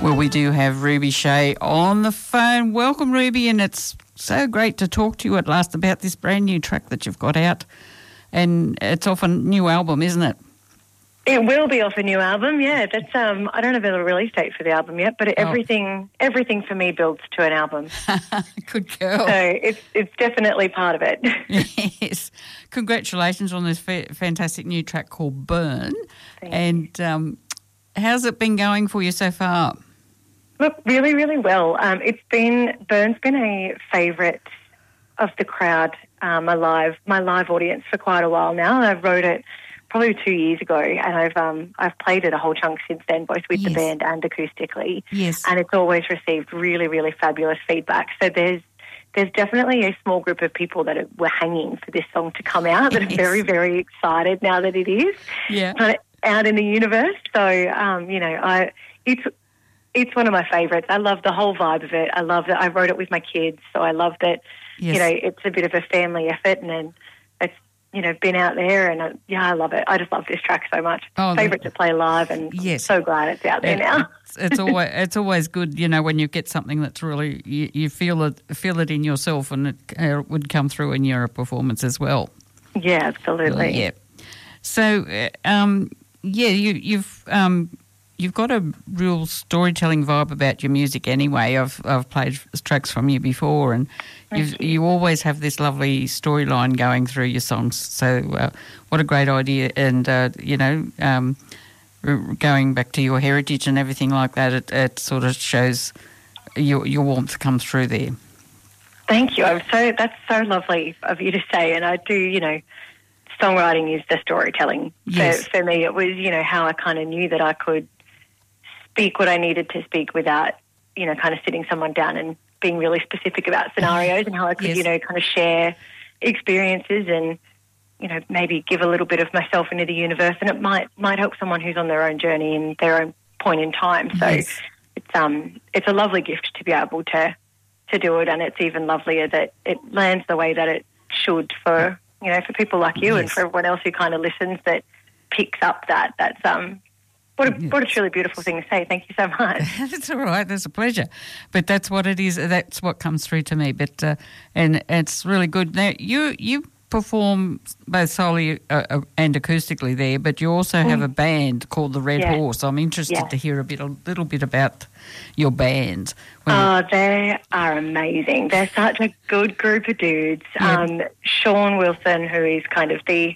Well, we do have Ruby Shea on the phone. Welcome, Ruby, and it's so great to talk to you at last about this brand new track that you've got out. And it's off a new album, isn't it? It will be off a new album, yeah. That's I don't have a release date for the album yet, but everything for me builds to an album. Good girl. So it's definitely part of it. Yes. Congratulations on this fantastic new track called Burn. Thank you. And how's it been going for you so far? Look, really, really well. Burn's been a favourite of the crowd, my live audience for quite a while now. I wrote it probably 2 years ago, and I've played it a whole chunk since then, both with the band and acoustically. Yes. And it's always received really, really fabulous feedback. So there's definitely a small group of people that were hanging for this song to come out that are very, very excited now that it is out in the universe. So, it's one of my favourites. I love the whole vibe of it. I love that I wrote it with my kids, so I love that, it's a bit of a family effort, and then it's, been out there, and I love it. I just love this track so much. Favourite to play live, and so glad it's out there now. It's always good, when you get something that's really, you feel it in yourself, and it would come through in your performance as well. Yeah, absolutely. Yeah. So, you've got a real storytelling vibe about your music anyway. I've played tracks from you before, and you always have this lovely storyline going through your songs. So what a great idea. And, going back to your heritage and everything like that, it sort of shows your warmth come through there. Thank you. That's so lovely of you to say. And I do, songwriting is the storytelling. Yes. For me, it was, how I kind of knew that I could speak what I needed to speak without, kind of sitting someone down and being really specific about scenarios, and how I could, kind of share experiences and, maybe give a little bit of myself into the universe, and it might help someone who's on their own journey in their own point in time. So it's a lovely gift to be able to do it, and it's even lovelier that it lands the way that it should for people like you and for everyone else who kind of listens, that picks up that. That's what a truly beautiful thing to say. Thank you so much. That's all right. That's a pleasure. But that's what it is. That's what comes through to me. But and it's really good. Now you perform both solely and acoustically there, but you also have a band called the Red Horse. I'm interested to hear a little bit about your band. They are amazing. They're such a good group of dudes. Sean Wilson, who is kind of the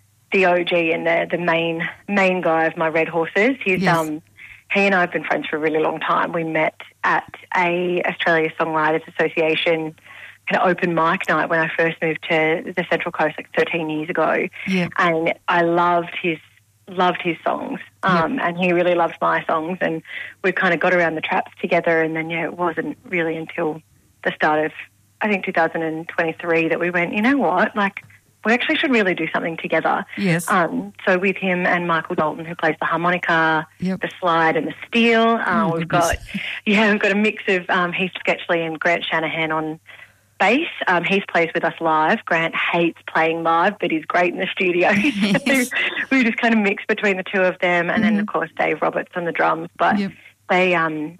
OG and the main guy of my Red Horses. He and I have been friends for a really long time. We met at a Australia Songwriters Association kind of open mic night when I first moved to the Central Coast 13 years ago. Yeah. And I loved his songs, and he really loved my songs, and we kind of got around the traps together, and then it wasn't really until the start of, I think, 2023 that we went, you know what, we actually should really do something together. Yes. So with him and Michael Dalton, who plays the harmonica, the slide and the steel, we've got a mix of Heath Sketchley and Grant Shanahan on bass. Heath plays with us live. Grant hates playing live, but he's great in the studio. We just kind of mix between the two of them, and then of course Dave Roberts on the drums. But they,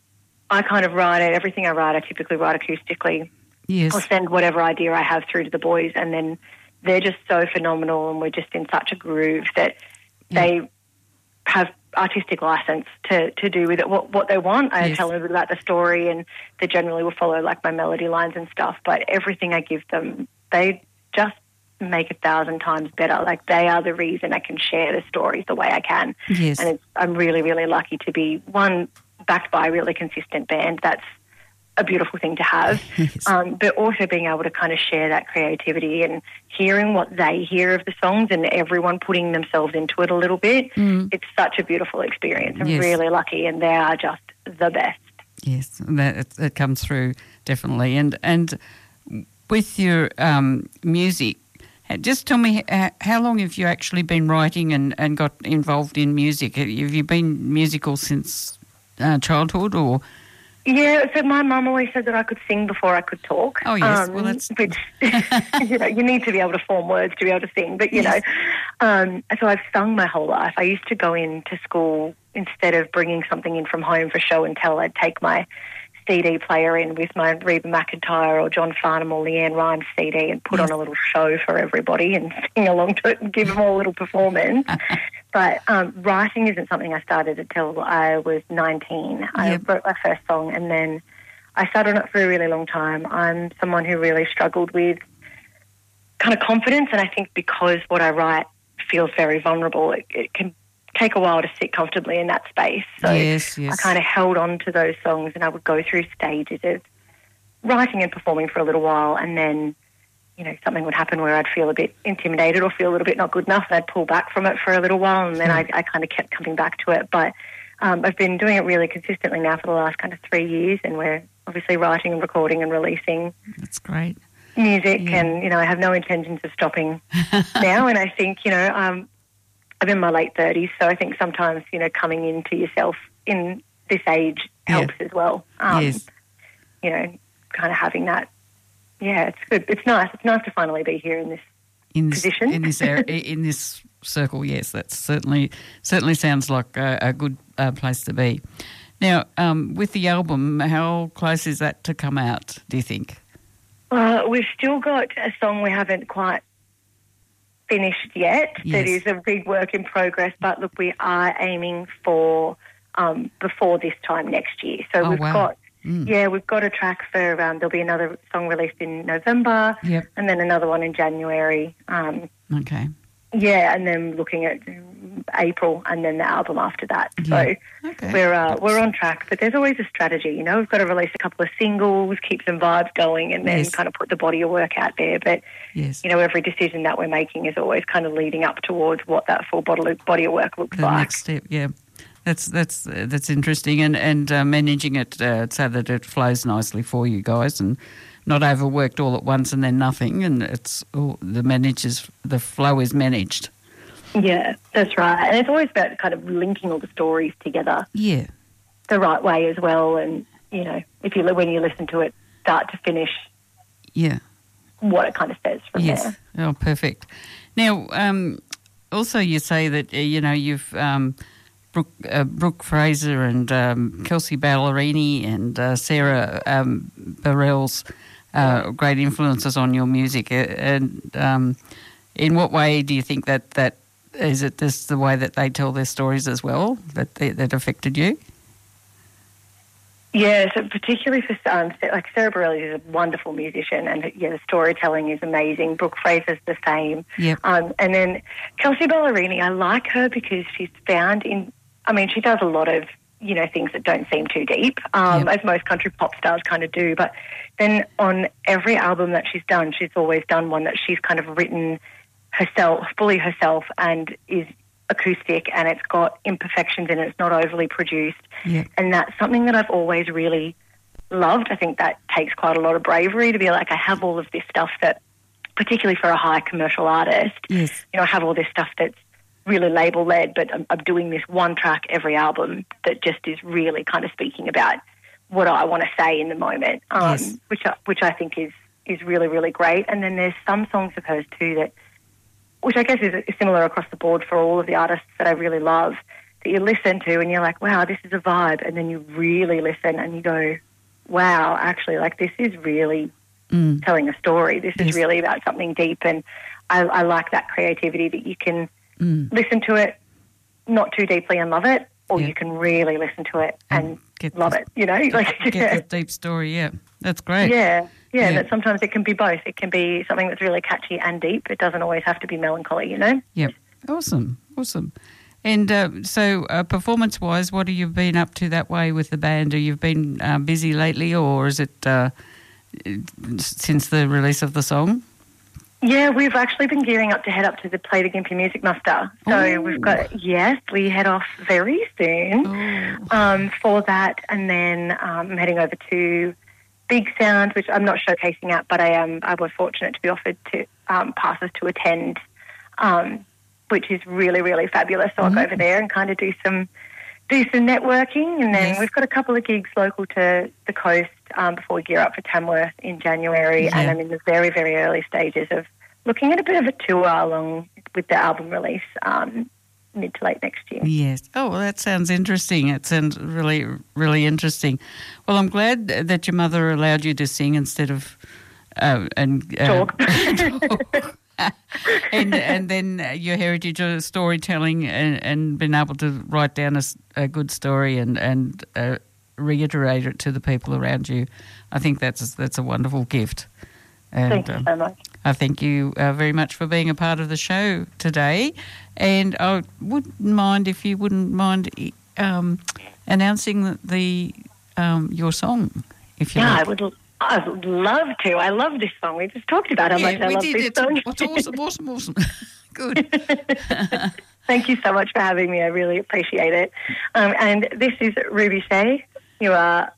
I kind of write it. Everything I write, I typically write acoustically. Yes. I'll send whatever idea I have through to the boys, and then they're just so phenomenal, and we're just in such a groove that they have artistic license to do with it what they want. I tell them a bit about the story, and they generally will follow my melody lines and stuff, but everything I give them, they just make 1,000 times better. They are the reason I can share the stories the way I can. Yes. And I'm really, really lucky to be, one, backed by a really consistent band. That's a beautiful thing to have, but also being able to kind of share that creativity and hearing what they hear of the songs and everyone putting themselves into it a little bit. It's such a beautiful experience. I'm really lucky, and they are just the best. Yes, it comes through definitely. And with your music, just tell me, how long have you actually been writing and got involved in music? Have you been musical since childhood, or...? Yeah, so my mum always said that I could sing before I could talk. Oh, yes. Well, that's... Which, you need to be able to form words to be able to sing. But, so I've sung my whole life. I used to go into school, instead of bringing something in from home for show and tell, I'd take my CD player in with my Reba McEntire or John Farnham or Leanne Rimes CD and put on a little show for everybody and sing along to it and give them all a little performance. But writing isn't something I started until I was 19. I wrote my first song and then I sat on it for a really long time. I'm someone who really struggled with kind of confidence, and I think because what I write feels very vulnerable, it can take a while to sit comfortably in that space. So I kind of held on to those songs and I would go through stages of writing and performing for a little while, and then, you know, something would happen where I'd feel a bit intimidated or feel a little bit not good enough, and I'd pull back from it for a little while, and then I kind of kept coming back to it. But I've been doing it really consistently now for the last kind of 3 years, and we're obviously writing and recording and releasing. That's great. Music, and, you know, I have no intentions of stopping now, and I think, you know, I'm in my late 30s, so I think sometimes, you know, coming into yourself in this age helps as well. You know, kind of having that. Yeah, it's good. It's nice. It's nice to finally be here in this position. In this area, in this circle, yes, that certainly sounds like a good place to be. Now, with the album, how close is that to come out, do you think? We've still got a song we haven't quite finished yet. That is a big work in progress, but look, we are aiming for before this time next year. So we've got a track for there'll be another song released in November, and then another one in January. Okay. Yeah, and then looking at April, and then the album after that. So we're on track, but there's always a strategy. You know, we've got to release a couple of singles, keep some vibes going, and then kind of put the body of work out there. But you know, every decision that we're making is always kind of leading up towards what that full body of work looks like. The next step, that's interesting, and managing it so that it flows nicely for you guys, and not overworked all at once and then nothing, and it's the flow is managed. Yeah, that's right. And it's always about kind of linking all the stories together. Yeah. The right way as well, and, you know, when you listen to it start to finish. Yeah. What it kind of says from there. Oh, perfect. Now, also you say that, you know, you've Brooke Fraser and Kelsey Ballerini and Sarah Bareilles great influences on your music. And in what way do you think that is it this the way that they tell their stories as well that affected you? Yeah, so particularly for like Sarah Bareilles is a wonderful musician, and the storytelling is amazing. Brooke Fraser's the same. Yep. And then Kelsey Ballerini, I like her because she's found she does a lot of, you know, things that don't seem too deep, as most country pop stars kind of do. But then on every album that she's done, she's always done one that she's kind of written fully herself, and is acoustic, and it's got imperfections in it. It's not overly produced. Yeah. And that's something that I've always really loved. I think that takes quite a lot of bravery to be like, I have all of this stuff that, particularly for a high commercial artist, you know, I have all this stuff that's really label-led, but I'm doing this one track every album that just is really kind of speaking about what I want to say in the moment, which I think is really, really great. And then there's some songs of hers too that, which I guess is similar across the board for all of the artists that I really love, that you listen to and you're like, wow, this is a vibe. And then you really listen and you go, wow, actually, like, this is really telling a story. This is really about something deep. And I like that creativity that you can listen to it not too deeply and love it, or you can really listen to it and love it, you know? Get the deep story, That's great. Yeah, that sometimes it can be both. It can be something that's really catchy and deep. It doesn't always have to be melancholy, you know? Yep. Awesome. And so performance-wise, what have you been up to that way with the band? Have you been busy lately, or is it since the release of the song? Yeah, we've actually been gearing up to head up to the Play the Gympie Music Muster. So we head off very soon for that. And then I'm heading over to Big Sound, which I'm not showcasing at, but I was fortunate to be offered to passes to attend, which is really, really fabulous. So I'll go over there and kind of do some networking. And then we've got a couple of gigs local to the coast before we gear up for Tamworth in January. And I'm in the very, very early stages of looking at a bit of a tour along with the album release mid to late next year. Yes. Oh, well, that sounds interesting. It sounds really, really interesting. Well, I'm glad that your mother allowed you to sing instead of Talk. talk. and then your heritage of storytelling and being able to write down a good story and reiterate it to the people around you. I think that's a wonderful gift. And, Thank you so much. I thank you very much for being a part of the show today. And I wouldn't mind announcing your song, if you like. I would love to. I love this song. We just talked about how much I love this song. It's awesome. Good. Thank you so much for having me. I really appreciate it. And this is Ruby Shea. You are...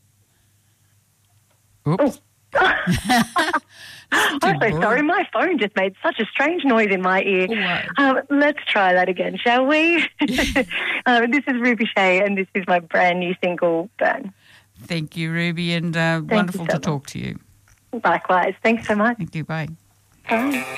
Oops. I'm so sorry. My phone just made such a strange noise in my ear. Oh, wow. Let's try that again, shall we? This is Ruby Shea, and this is my brand new single, Burn. Thank you, Ruby, and wonderful to talk to you. Likewise. Thanks so much. Thank you. Bye. Bye.